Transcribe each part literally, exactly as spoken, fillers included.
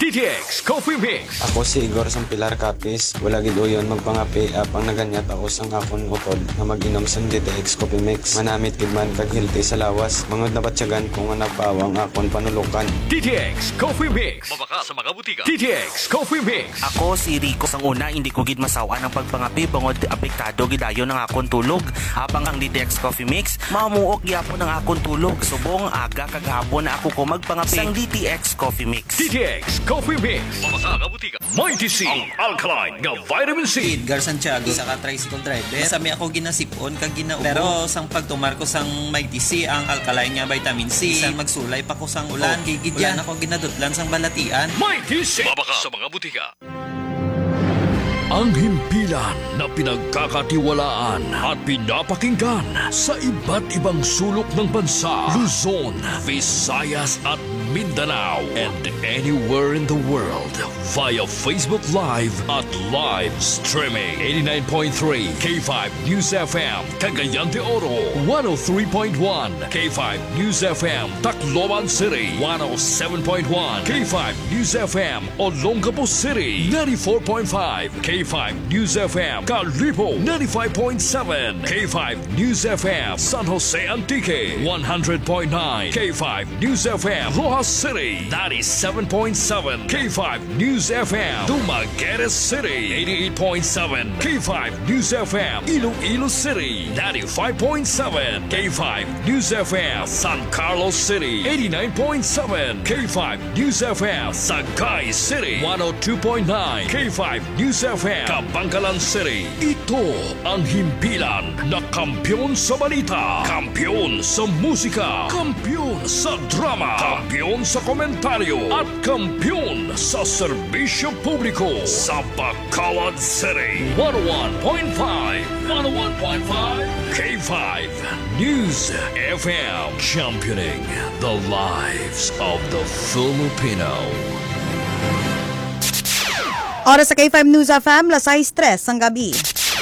D T X Coffee Mix. Ako si Igor sang Pilar Capiz. Wala gid uyon magpangapi apang naganyat ako sang akon utod na mag-inom sang D T X Coffee Mix. Manamit gid man kag healthy sa lawas. Mangod na batyagan kung nga napawang akon panulukan. D T X Coffee Mix. Mabaka sa mga butika. D T X Coffee Mix. Ako si Rico sang una, hindi ko gid masawa ng pagpangapi bangod apektado gidayo ng akon tulog. Habang ang D T X Coffee Mix, mamuok gyapon ng akon tulog. Subong aga kag hapon na ako ko magpangapi sang D T X Coffee Mix. D T X Coffee Mix. Mabaka nga butika. Mighty C. Ang alkaline nga vitamin C. Edgar Santiago sa ka-tricycle driver. Sami ako ginasipon kag ginaubo. Pero sang pagtumar ko sang Mighty C ang alkaline nga vitamin C. Sang magsulay pa ko sang ulan. Oh, ulan ako ginadutlan sang balatian. Mighty C. Mabaka sa mga butika. Ang himpilan na pinagkakatiwalaan at pinapakinggan sa iba't ibang sulok ng bansa, Luzon, Visayas at Mindanao, and anywhere in the world via Facebook Live at live streaming. eighty-nine point three K five News F M, Cagayan de Oro, one oh three point one K five News F M, Tacloban City, one oh seven point one K five News F M, Olongapo City, ninety-four point five K five News F M, Calipo, ninety-five point seven K five News F M, San Jose Antique, one hundred point nine K five News F M, Rojas City, ninety-seven point seven K five News F M, Dumaguete City, eighty-eight point seven K five News F M, Iloilo City, ninety-five point seven K five News F M, San Carlos City, eighty-nine point seven K five News F M, Sagay City, one oh two point nine K five News F M, Kabangkalan City. Ito ang himpilan na kampyon sa balita, kampyon sa musika, kampyon sa drama, kampyon sa komentaryo, at kampyon sa serbisyo publiko sa Bacolod City. one oh one point five one oh one point five K five News F M, championing the lives of the Filipino. Oras sa K five News F M, alas tres ang gabi.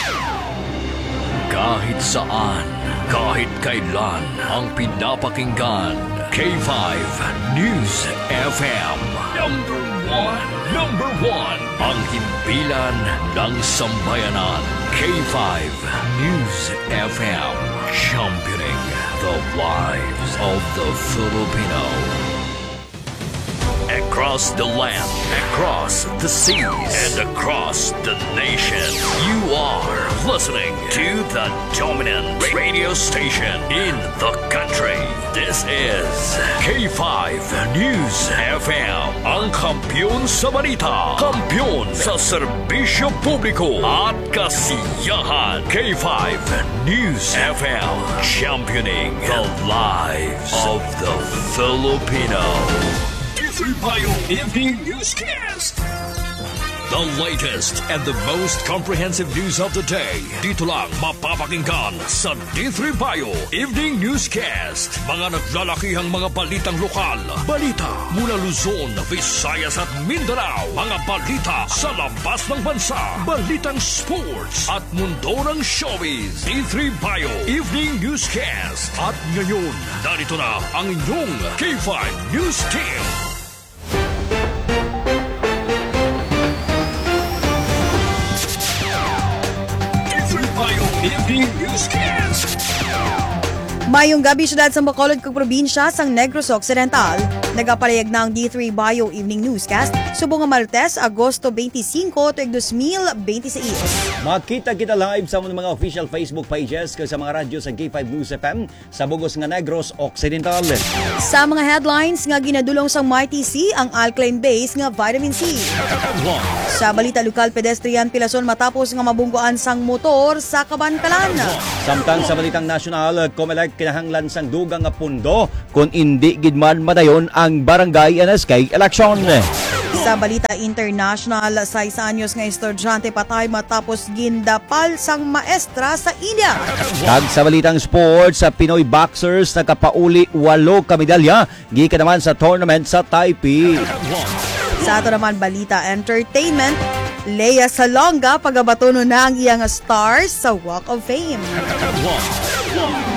Kahit saan, kahit kailan, ang pinapakinggan, K five News F M. Number one, number one, ang himpilan ng sambayanan, K five News F M, championing the lives of the Filipino. Across the land, across the seas, and across the nation, you are listening to the dominant radio station in the country. This is K five News F M, ang kampyon sa balita, kampyon sa serbisyo publiko at kasiyahan. K five News F M, championing the lives of the Filipino. Bayo Evening Newscast. The latest and the most comprehensive news of the day. Dito lang mapapakinggan sa D three Bayo Evening Newscast. Mga naglalakihang mga balitang lokal, balita mula Luzon, Visayas at Mindanao, mga balita sa labas ng bansa, balitang sports at mundo ng showbiz. D three Bayo Evening Newscast. At ngayon, narito na ang inyong K five News Team. Mayong gabi syudad sa Bacolod kag probinsya sang Negros Occidental. Nagapalayag na ang D three Bayo Evening Newscast subong nga Martes, Agosto twenty-five, tuig two thousand twenty-six. Makita kita live sa mga official Facebook pages kag sa mga radyo sa K five News F M sa bugos nga Negros Occidental. Sa mga headlines nga ginadulong sang Mighty C ang alkaline base nga vitamin C. Sa balita lokal, pedestrian pilason matapos nga mabunggoan sang motor sa Kabangkalan. Samtang sa balitang nasyonal, Comelec kinahanglan sang dugang nga pundo kung hindi gidman madayon ang barangay N S K election. Sa balita international, sais anyos nga estudyante patay matapos gindapal sang maestra sa India. Kag sa balitang sports, sa Pinoy boxers nakapauli walo ka medalya gikan naman sa tournament sa Taipei. Sa ato naman balita entertainment, Lea Salonga pagabatono na ang iyang stars sa Walk of Fame.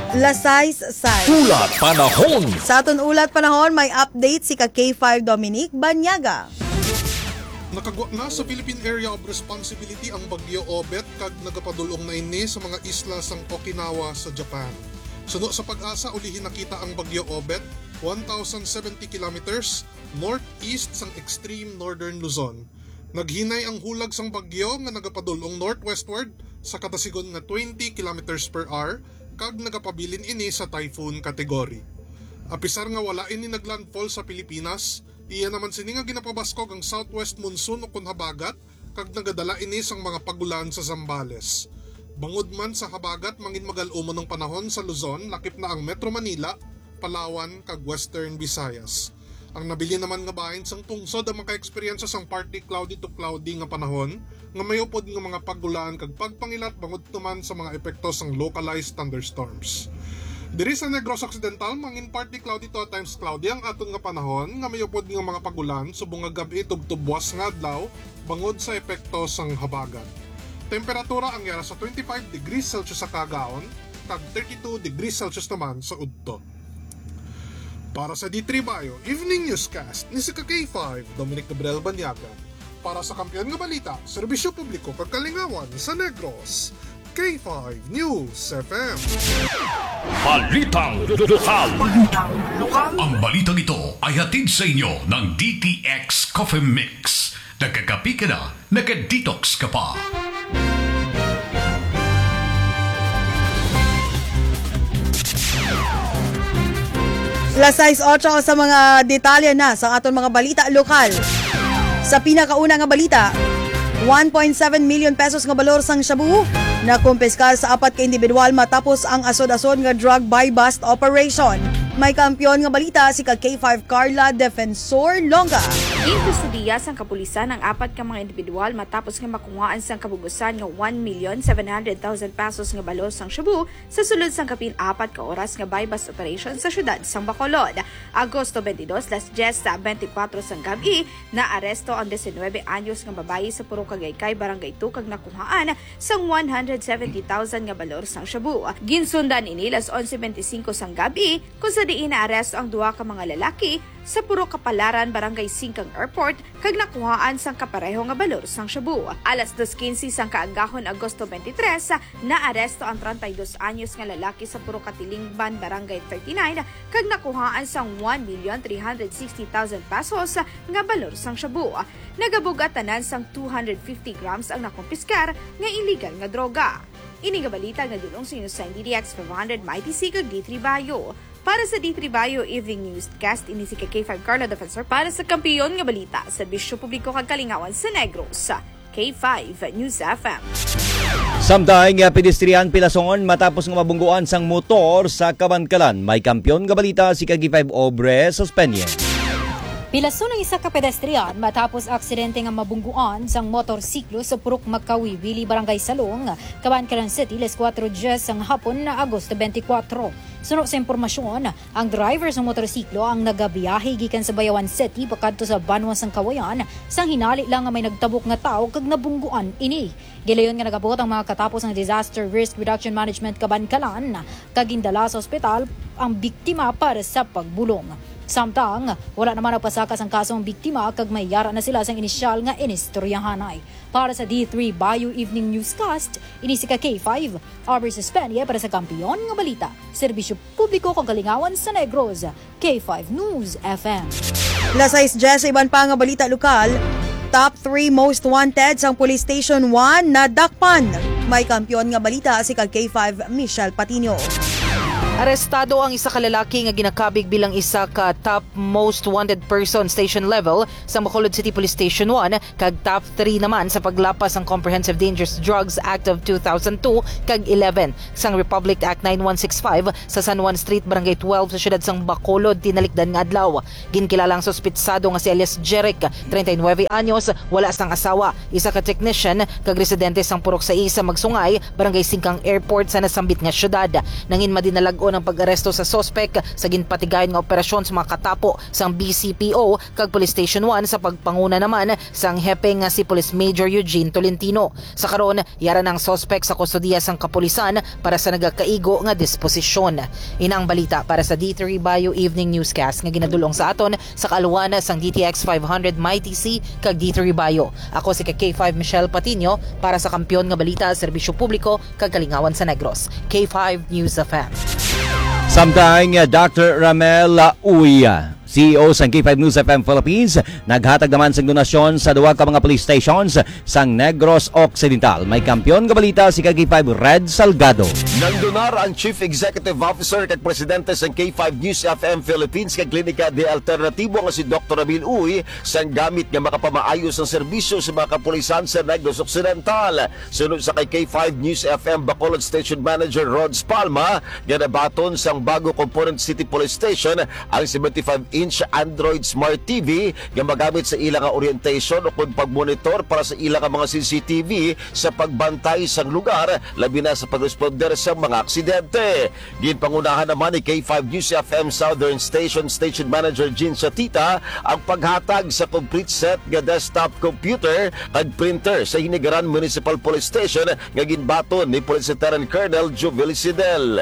Lasay-say. Ulat panahon. Sa aton ulat panahon, may update si ka K five Dominic Banyaga. Nakagwa na sa Philippine Area of Responsibility ang bagyo Obet kag nagapadulong na ini sa mga isla sang Okinawa sa Japan. Suno sa pag-asa ulihin nakita ang bagyo Obet one thousand seventy kilometers northeast sang extreme northern Luzon. Naghinay ang hulag sang bagyo nga nagapadulong northwestward sa katasigon nga twenty kilometers per hour kag nagapabilin ini sa typhoon category. Apisar nga wala ini naglandfall sa Pilipinas, iya naman sini nga ginapabaskog ang southwest monsoon o kun habagat kag nagadala ini sang mga pagulan sa Zambales. Bangod man sa habagat mangin magal-umo ng panahon sa Luzon, lakip na ang Metro Manila, Palawan kag Western Visayas. Ang nabili naman nga bahin sang tungsod ang maka-experience sang partly cloudy to cloudy nga panahon nga mayupod nga mga pagulan kag pagpangilat bangod tuman sa mga epekto sang localized thunderstorms. Diri sa Negros Occidental, mangin partly cloudy to at times cloudy ang aton nga panahon nga mayupod nga mga pagulan subong nga gabi tubtubwas nga adlaw bangod sa epekto sang habagat. Temperatura ang yara sa twenty-five degrees Celsius sa Cagaon kag thirty-two degrees Celsius naman sa Udto. Para sa D three Bio Evening Newscast ni si K five Dominic Gabriel Banyaga. Para sa kampiyon nga balita, serbisyo publiko kag kalingawan sa Negros, K five News F M. Balitang lokal. Balitang lokal. Ang balitang ito ay hatid sa inyo ng D T X Coffee Mix. Nagkakapi ka na, nagka-detox ka pa. Alas sais otso sa mga detalye na sa aton mga balita lokal. Sa pinakauna nga balita, one point seven million pesos nga balor sang shabu na kumpiskal sa apat ka individual matapos ang asod-asod nga drug buy-bust operation. May kampiyon nga balita si ka K five Carla Defensor Longa. Inkustudiya sang kapulisan ang apat ka mga individual matapos nga makungaan sang kabugusan nga one million seven hundred thousand pesos nga balor sang shabu sa sulod sang kapin apat ka oras nga buy-bust operation sa syudad sang Bacolod. Agosto twenty-dos, las diyes sa twenty-four sang gabi, na aresto ang nineteen anyos nga babayi sa Puro Kagaykay, Barangay two kag nakuhaan sang one hundred seventy thousand nga balor sang shabu. Ginsundan ini las eleven twenty-five sang gabi kung sa diin na aresto ang duha ka mga lalaki sa Puro Kapalaran, Barangay Singkang Airport kag nakuhaan sang kapareho nga balor sang shabu. Alas two fifteen sang kaagahon Agosto twenty-three, na aresto ang thirty-two anyos nga lalaki sa Puro Katilingban, Barangay thirty-nine kag nakuhaan sang one million three hundred sixty thousand pesos nga balor sang shabu. Nagabugatanan sang two hundred fifty grams ang nakumpiskar nga illegal nga droga. Ini nga balita nga dulong sa inyo sa D D X five hundred Mighty C kag D three Bayo. Para sa D three Bayo Evening Newscast, ini si K five Carla Defensor para sa kampiyon nga balita, serbisyo publiko kag kalingawan sa Negros, K five News F M. Samtang nga pedestrian pilasongon matapos nga mabungguan sang motor sa Kabankalan, may kampiyon nga balita si K five Obre Suspenye. Pilason ng isa ka pedestrian matapos aksidente nga mabungguan sang motorsiklo sa Purok Magkawiwili, Barangay Salong, Cabancalan City, las four diyes sang hapon na Agosto twenty-four. Suno sa impormasyon, ang driver sa motorsiklo ang nagabiyahe gikan sa Bayawan City pakadto sa Banwa sang Kawayan, sang hinali lang nga may nagtabok nga tao kag nabungguan ini. Gilayon nga nagabot ang mga katapos ng Disaster Risk Reduction Management Cabancalan, kag gindala sa ospital ang biktima para sa pagbulong. Samtang, wala naman nagpasakas ang kasong biktima kag may yara na sila sang inisyal nga inistoryahanay. Para sa D three Bayo Evening Newscast, ini si K five, Aubrey Suspenye para sa kampiyon nga balita, serbisyo publiko kag kalingawan sa Negros, K five News F M. Lasais diyes sa iban pa nga balita lokal, top three most wanted sang Police Station one na dakpan. May kampiyon nga balita si K five Michelle Patino. Arestado ang isa ka lalaki nga ginakabig bilang isa ka top most wanted person station level sa Bacolod City Police Station one kag top three naman sa paglapas ang Comprehensive Dangerous Drugs Act of two thousand two kag eleven sang Republic Act nine one six five sa San Juan Street, Barangay twelve sa syudad sang Bacolod tinalikdan nga adlaw. Ginkilalang suspitsado nga si alias Jeric, thirty-nine anyos, wala sang asawa, isa ka technician kag residente sang Purok sa Isa Magsungay, Barangay Singkang Airport sa nasambit nga syudad. Nangin madinalag nagpatuon ang pag-aresto sa sospek sa ginpatigayon nga operasyon sa mga katapo sang B C P O kag Police Station one sa pagpanguna naman sang hepe nga si Police Major Eugene Tolentino. Sa karon, yara ng sospek sa kustodiya sang kapulisan para sa nagakaigo nga disposisyon. Inang balita para sa D three Bio Evening Newscast nga ginadulong sa aton sa kaaluan sang D T X five hundred Mighty C kag D three Bio. Ako si K five Michelle Patino para sa Kampiyon nga Balita, Serbisyo Publiko kag Kalingawan sa Negros. K five News F M. Samtang Doctor Ramel Uy, C E O sang K five News F M Philippines, naghatag naman sang donasyon sa duwa ka mga police stations sang Negros Occidental. May kampiyon nga balita si K five Red Salgado. Nandonar ang Chief Executive Officer kag Presidente sang K five News F M Philippines kag Klinika de Alternatibo nga si Doctor Ramel Uy sang gamit nga makapamaayos ang serbisyo sa mga kapulisan sa Negros Occidental. Sunod sa kay K five News F M Bacolod Station Manager Rods Palma, ganabaton sang bago Component City Police Station ang seventy-five inch Android Smart T V nga magamit sa ilang orientation o kung pagmonitor para sa ilang mga C C T V sa pagbantay sa lugar, labi na sa pag-responder sa mga aksidente. Ginpangunahan naman ni K five News F M Southern Station Station Manager Jean Satita ang paghatag sa complete set nga desktop computer at printer sa Hinigaran Municipal Police Station nga ginbaton ni Police Lieutenant Colonel Jovel Sidel.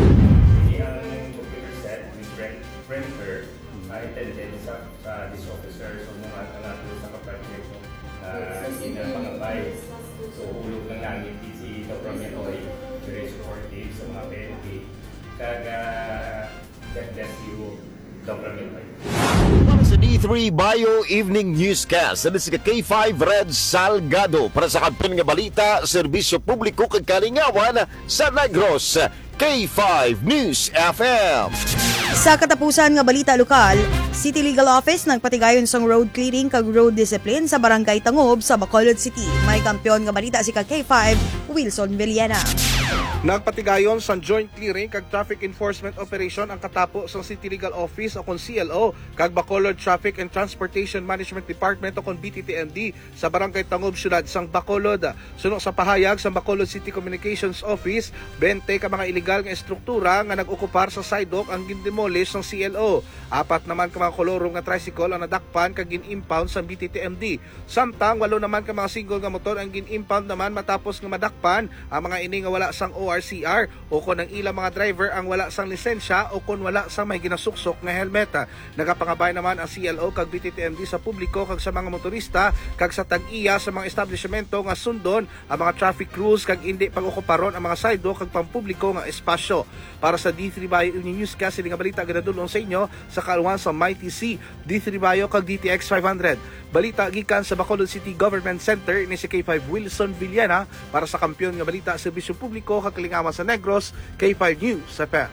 Para sa D three Bio Evening Newscast, ano si K five Red Salgado para sa Kampiyon nga Balita, Serbisyo Publiko kag Kalingawan sa Negros. K five News F M. Sa katapusan nga balita lokal, City Legal Office nagpatigayon sang road clearing kag road discipline sa Barangay Tangob sa Bacolod City. May kampiyon nga balita si K five Wilson Villena. Nagpatigayon sa joint clearing kag traffic enforcement operation ang katapo sa City Legal Office o kon C L O kag Bacolod Traffic and Transportation Management Department o kon B T T M D sa Barangay Tangob, Syudad sang Bacolod. Suno sa pahayag sa Bacolod City Communications Office, bente ka mga illegal nga estruktura nga nag-okupar sa sidewalk ang gindemolish ng C L O. Apat naman ka mga kolorong nga tricycle ang nadakpan kag gin-impound sa B T T M D. Samtang walo naman ka mga single nga motor ang gin-impound naman matapos nga madakpan ang mga ini nga wala sang O R C R o kon ang ilang mga driver ang wala sang lisensya o kon wala sang may ginasuksok nga helmet. Nagapangabay naman ang C L O kag B T T M D sa publiko kag sa mga motorista kag sa tag-iya sa mga establishmento nga sundon ang mga traffic rules kag hindi pag-okuparon ang mga sidewalk kag pampubliko nga espasyo. Para sa D three Bio Evening Newscast, sining nga balita ginadulong sa inyo sa kaaluan sa Mighty C, D three Bio kag D T X five hundred. Balita gikan sa Bacolod City Government Center ni si K five Wilson Villena para sa Kampiyon nga Balita, Serbisyo Publiko kag Kalingawan sa Negros. K five News F M.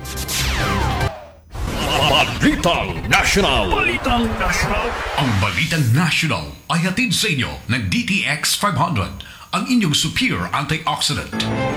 Balitang National. Balitang National. Ang Balitang National ay hatid sa inyo ng D T X five hundred, ang inyong superior antioxidant.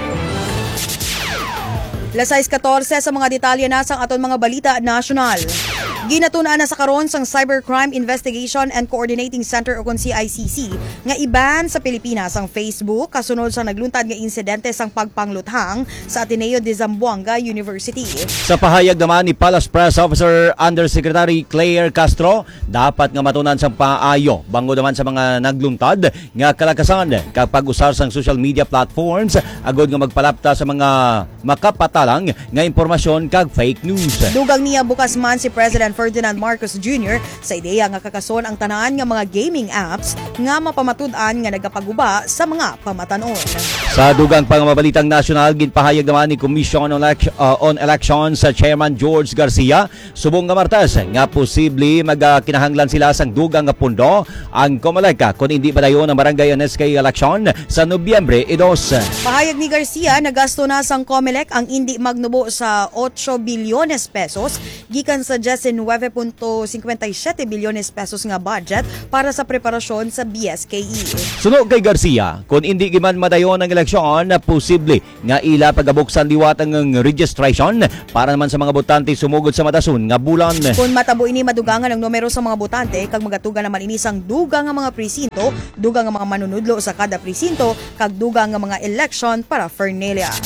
Alas sais katorse sa mga detalye na sa aton mga balita national. Ginatuna na sa karon sang Cybercrime Investigation and Coordinating Center o kon C I C C nga iban sa Pilipinas ang Facebook kasunod sa nagluntad nga insidente sang pagpangluthang sa Ateneo de Zamboanga University. Sa pahayag naman ni Palace Press Officer Undersecretary Claire Castro, dapat nga matunan sang paayo bango naman sa mga nagluntad nga kalakasan kapag usar sang social media platforms agod nga magpalapta sa mga makapatalang nga impormasyon kag fake news. Dugang niya bukas man si President Ferdinand Marcos Junior sa ideya nga kakason ang tanan nga mga gaming apps nga mapamatud-an nga nagapaguba sa mga pamatanon. Sa dugang pangmabalitang nasyonal, ginpahayag naman ni Commission on, Elec- uh, on Elections sa Chairman George Garcia subong nga Martes nga posible magkinahanglan sila sang dugang nga pundo ang Comelec kung hindi padayon ang barangay N S K election sa Nobyembre two. Pahayag ni Garcia, nagasto na sang Comelec ang hindi magnubo sa eight bilyones pesos gikan sa nineteen point five seven bilyones pesos nga budget para sa preparasyon sa B S K E. Suno kay Garcia, kung hindi giman madayon ang eleksyon, posible nga ila pagabuksan liwat ang registration para naman sa mga botante sumugod sa madason nga bulan. Kung matabo ini madugangan ang numero sa mga botante, kag magatugan naman ini sang dugang nga mga presinto, dugang nga mga manunudlo sa kada presinto, kag dugang nga mga election para Fernelia.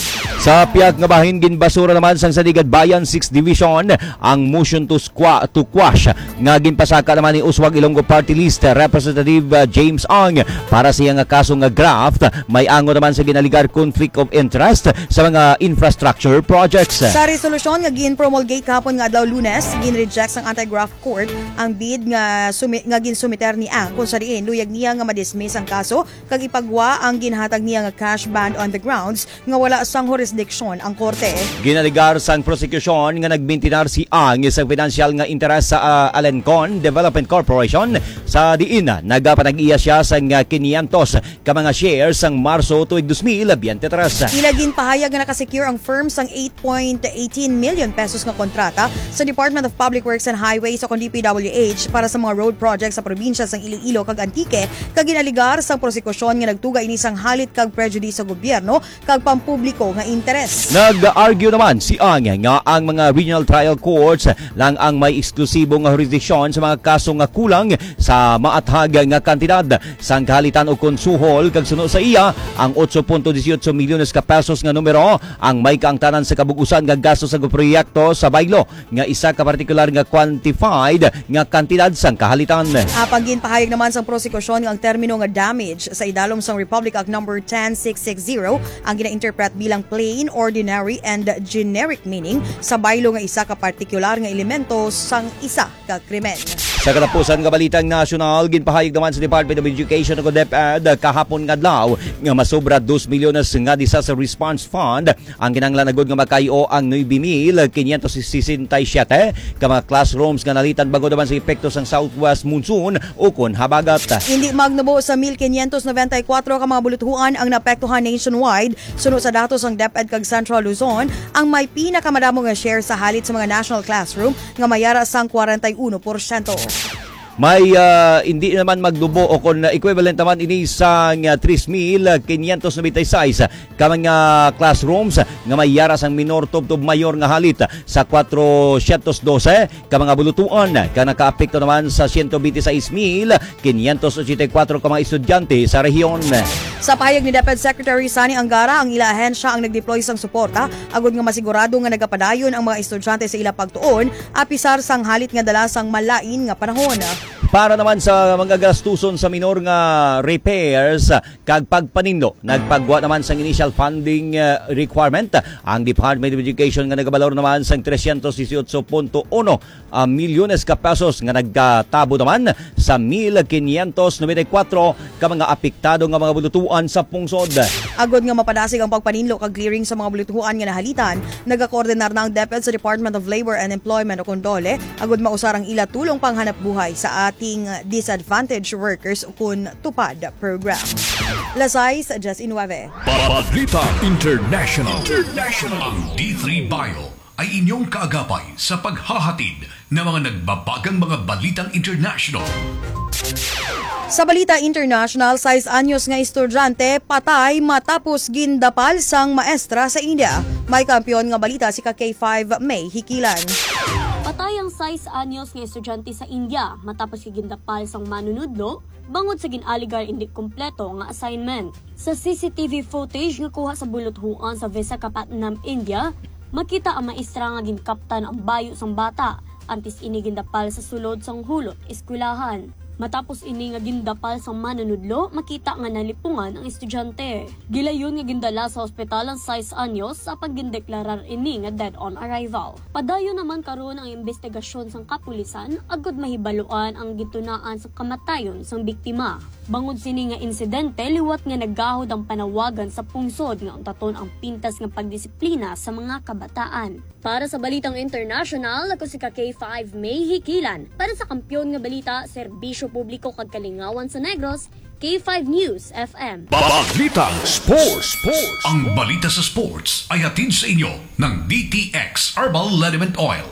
Sa piyag nga bahin ginbasura naman sang Sandigad Bayan sixth Division ang motion to squa to quash nga ginpasaka naman ni Uswag Ilonggo Party List Representative uh, James Ang para siya nga kaso nga graft may ango naman sa ginaligar conflict of interest sa mga infrastructure projects. Sa resolusyon nga gin-promulgate kahapon nga adlaw Lunes, gin-reject sang anti-graft court ang bid nga sumi, nga ginsumiter ni Ang kung sa diin luyag niya nga madismiss ang kaso kag ipagwa ang ginhatag niya nga cash band on the grounds nga wala sang jurisdiction ang korte. Ginaligar sang prosecution nga nagbintinar si Ang sa financial nga interes sa uh, Alencon Development Corporation sa diin nagapanag-iya siya sang quinientos ka mga shares sang Marso tuig two thousand twenty-three. Ilagin pahayag nga nakasecure ang firm sang eight point one eight million pesos nga kontrata sa Department of Public Works and Highways o D P W H para sa mga road projects sa probinsya sang Iloilo kag Antique kag ginaligar sang prosekusyon nga nagtuga ini sang halit kag prejudice sa gobyerno kag pampubliko nga interes. Nag-argue naman si Ang nga ang mga regional trial courts lang ang may eksklusibo nga jurisdiction sa mga kaso nga kulang sa maathag nga kantidad sang kahalitan o konsuhol kag suno sa iya ang eight point one eight milyones ka pesos nga numero ang may kaangtanan sa kabugusan nga gasto sa proyekto sa baylo nga isa ka partikular nga quantified nga kantidad sang kahalitan. Apang ginpahayag naman sang prosekusyon nga ang termino nga damage sa idalom sang Republic Act number ten six sixty ang gina-interpret bilang plain, ordinary, and generic meaning sa baylo nga isa ka partikular nga elemento sang isa ka krimen. Sa katapusan nga balitang nasyonal, ginpahayag naman sa Department of Education o DepEd kahapon nga adlaw nga masobra two milyones nga disaster response fund ang kinahanglanagod nga makayo ang nine mil quinientos sesentaysiete ka mga classrooms nga nalitan bago naman sa epekto sang southwest monsoon o kon habagat. Hindi magnubo sa one thousand five hundred ninety-four ka mga buluthuan ang naapektuhan nationwide sunod sa datos sang DepEd kag Central Luzon ang may pinakamadamo nga share sa halit sa mga national classroom nga mayara sang forty-one percent. May uh, hindi naman magdubo o kung equivalent naman ini sa three mil quinientos ninety-six ka mga classrooms nga may yara sang minor tubtob mayor nga halit sa four twelve ka mga bulutuan ka nakaapekto naman sa one hundred twenty-six mil quinientos eighty-four ka mga estudyante sa rehiyon. Sa pahayag ni DepEd Secretary Sani Angara, ang ila ahensya ang nagdeploy sang suporta agud nga masigurado nga nagapadayon ang mga estudyante sa ila pagtuon apisar sang halit nga dala sang malain nga panahon. Para naman sa mga gastuson sa minor nga repairs kag pagpanindo, nagpagwa naman sang initial funding uh, requirement ang Department of Education nga nagabalor naman sang three eighteen point one uh, milyones ka pesos nga nagtabo naman sa one thousand five hundred ninety-four ka mga apektado nga mga bulutuan sa pungsod. Agod nga mapadasig ang pagpaninlo kag clearing sa mga bulutuan nga nahalitan, nagakoordinar na ang DepEd sa Department of Labor and Employment o Condole agod mausar ang ila tulong panghanap buhay sa ating disadvantaged workers kun tupad program. Lasais, Just Inueve. Balita International. International. Ang D three Bio ay inyong kaagapay sa paghahatid ng mga nagbabagang mga balitang international. Sa balita international, sais anyos nga estudyante patay matapos gindapal sang maestra sa India. May kampiyon nga balita si ka K five May Hikilan. Patay ang sais anyos nga estudyante sa India matapos gindapal sang manunudlo bangod sa ginaligar hindi kompleto nga assignment. Sa C C T V footage nga kuha sa buluthuan sa Visakhapatnam, India, makita ang maestra nga ginkaptan ang bayo sang bata antes ini gindapal sa sulod sang hulot eskwelahan. Matapos ini nga gindapal sa manunudlo, makita nga nalipungan ang estudyante. Gilayon nga gindala sa ospital ang sais anyos sa paggindeklarar ini nga dead on arrival. Padayon naman karon ang investigasyon sang kapulisan agud mahibaluan ang gitunaan sa kamatayon sang biktima. Bangod sini nga insidente, liwat nga naggahod ang panawagan sa pungsod nga untaton ang pintas nga pagdisiplina sa mga kabataan. Para sa balitang international, ako si ka K five May Hikilan. Para sa kampiyon nga balita, serbisyo publiko kag kalingawan sa Negros, K five News F M. Balitang Sports. Sports. Ang balita sa sports ay hatid sa inyo ng D T X Herbal Liniment Oil.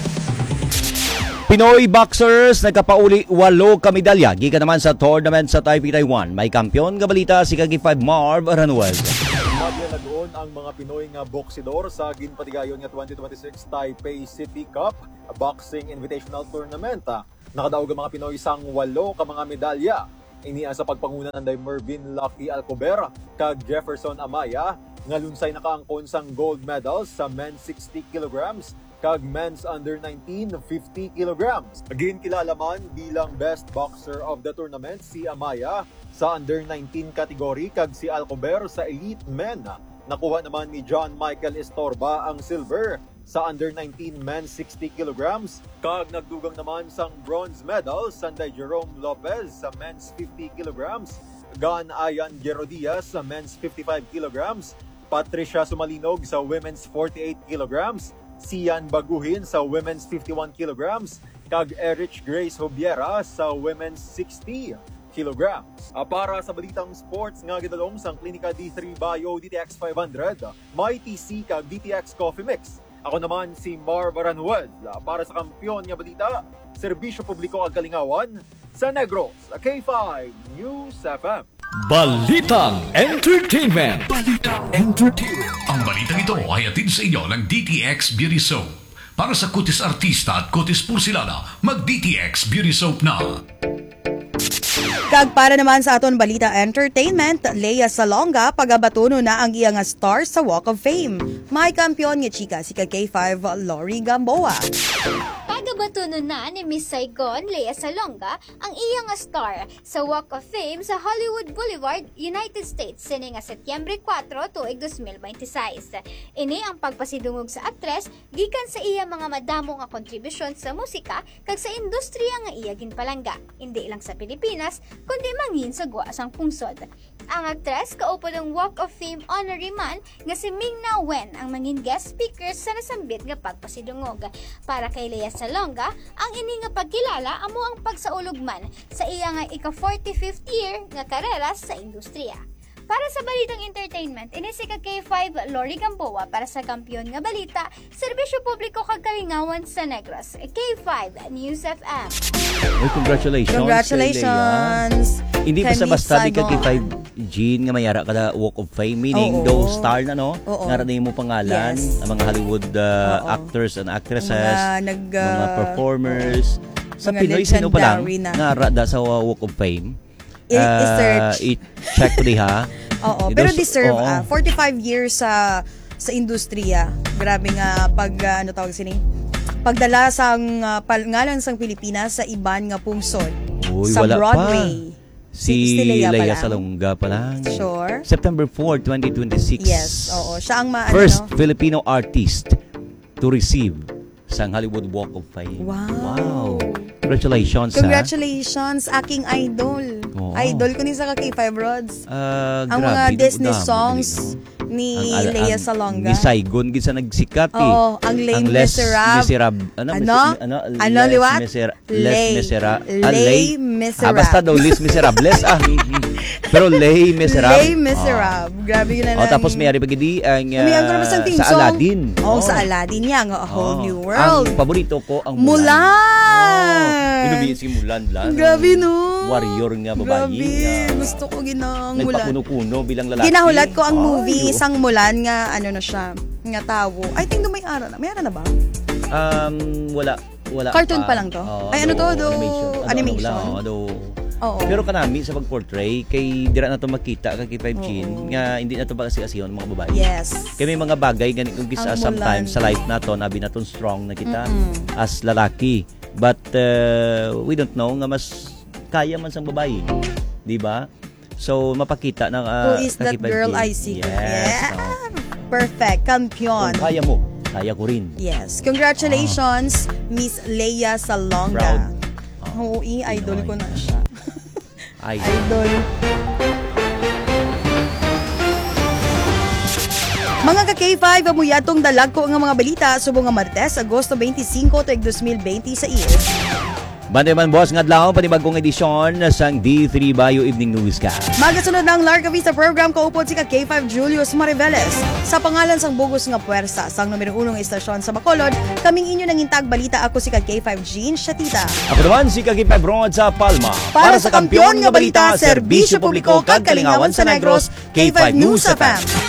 Pinoy boxers nagkapauli walo ka medalya gikan naman sa tournament sa Taipei, Taiwan. May kampiyon nga balita si K five Marv Ranuel. Nag-on ang mga Pinoy nga boksidor sa ginpatigayon nga twenty twenty-six Taipei City Cup Boxing Invitational Tournament. Nakadaog ang mga Pinoy sang walo ka mga medalya. Inian sa pagpangunan ng Mervin Lucky Alcober kag Jefferson Amaya nga lunsay nakaangkon sang gold medals sa men's sixty kilograms kag men's under nineteen fifty kilograms. Again kilala man bilang best boxer of the tournament si Amaya sa under nineteen category kag si Alcober sa elite men. Nakuha naman ni John Michael Estorba ang silver sa under nineteen men's sixty kilograms kag nagdugang naman sang bronze medal Sanday Jerome Lopez sa men's fifty kilograms, Gan Ayan Gerodias sa men's fifty-five kilograms, Patricia Sumalinog sa women's forty-eight kilograms, Sian Baguhin sa women's fifty-one kilograms, kag Erich Grace Hobiera sa women's sixty kilograms. A para sa balitang sports nga gidalong sang Klinika D three Bio D T X five hundred, may T C kag D T X Coffee Mix. Ako naman si Marv Aranjuez para sa kampiyon nga balita, serbisyo publiko ag kalingawan sa Negros, K five News F M. Balitang Entertainment. Balitang Entertainment. Ang balitang ito ay hatid sa inyo ng D T X Beauty Soap. Para sa kutis artista at kutis porsilana, mag-D T X Beauty Soap na. Kag para naman sa aton balita entertainment, Lea Salonga pagabatuno na ang iyang star sa Walk of Fame. May kampiyon nga chika si K five Lori Gamboa. Pagabatuno na ni Miss Saigon Lea Salonga ang iyang star sa Walk of Fame sa Hollywood Boulevard, United States sini nga Setyembre four tuig twenty twenty-six. Ini ang pagpasidungog sa aktres gikan sa iya mga madamo nga kontribusyon sa musika kag sa industriya nga iya ginpalangga, hindi lang sa Pilipinas kundi mangin sa guwa sang pungsod. Ang aktres kaupo ng Walk of Fame honorary man nga si Ming-Na Wen ang mangin guest speaker sa nasambit nga pagpasidungog. Para kay Lea Salonga, ang ini nga pagkilala amo ang pagsaulog man sa iya nga ika forty-fifth year nga karera sa industriya. Para sa balitang entertainment, ini si K five Lori Gamboa para sa kampiyon nga balita, serbisyo publiko kag kalingawan sa Negros, K five News F M. Well, congratulations. Congratulations. Hindi basta basta di ka K five Jean nga mayara kada Walk of Fame, meaning Oo. those star na no, Oo. nga rin mo pangalan, Yes. ang mga Hollywood uh, Oo. actors and actresses, Mga nag, uh, mga performers. Sa mga Pinoy, sino pa lang legendary na. nga rada sa uh, Walk of Fame? I- Uh, i-search. I-check ko diha. Oo, Those- pero deserve oo. ah, forty-five years sa sa industriya. Grabe nga pag ah, ano tawag sini? Pagdala sang uh, ngalan sang Pilipinas sa iban nga pungsod. Uy, sa wala Broadway. pa. Si, si Lea pa Lea lang. Salonga pa lang. Sure. September fourth, twenty twenty-six. Yes, oo. Siya ang ma- First ano, Filipino artist to receive sang Hollywood Walk of Fame. Wow. Wow. Congratulations. Congratulations, aking idol. Oo. Idol ko ni sa K five Rods. Ah, ang grabe, mga Disney damo, songs ni Ang- Lea ang- Salonga. Ni Saigon gisa nagsikat eh. Oo, ang Les Les Miserables. Miserables. Ano? Ano? Ano? Ano, Les liwat? Misera- Les- Les Miserables. Ah, Les Les- Miserables. Ah, basta daw Les Miserables. ah. Pero Les Miserables. Les Miserables. Grabe yun na Oh, lang. tapos may ari pagidi ang uh, May ang sa theme sa song. Aladdin. Oh, sa Aladdin niya. Nga, A Whole Oh. New World. Ang paborito ko ang Mulan. Oh, inubi si Mulan lang. Grabe no. Warrior nga babae. Grabe. nga. Gusto ko ginang Mulan. Nagpakuno-kuno bilang lalaki. Ginahulat ko ang Ay, movie, oh. isang Mulan nga, ano na siya, nga tawo. I think may ara na. May ara na ba? Um, wala. Wala Cartoon pa lang to? Oo, Ay, ano to? Do- Animation. Ano, animation? Ano, ano, Oo. Pero kanami sa pag-portray, kay dira na to makita kay five Chin, Oo. nga hindi na to ba kasi asiyon mga babae. Yes. Kaya may mga bagay ganit kung gisa Ang sometimes Mulan. sa life nato nabi naton strong na kita Mm-mm. as lalaki. But uh, we don't know nga mas kaya man sang babae. Di ba? So mapakita ng uh, Who is that girl I see? Yes. Yeah. no. Perfect. Kampiyon. Kung kaya mo, kaya ko rin. Yes. Congratulations, Miss Lea Salonga. Proud. Oo, i-idol ko na siya. Ay. Idol. Mga ka-K five, amuyatong dalag ko ang mga balita subong nga Martes, Agosto twenty-five, tuig twenty twenty sa I E S. Bante man boss, ngadlaw panibagong edisyon sang D three Bio Evening News ka. Magasunod ng Larga Vista program kaupod si ka-K five Julius Mariveles. Sa pangalan sang bugos nga puwersa sang numero uno nga istasyon sa Bacolod, kaming inyo nang intag balita ako si ka-K five Jean Shatita. Ako naman si K five Rod sa Palma. Para, sa kampiyon nga balita, serbisyo publiko kag kalingawan sa Negros, K five News F M.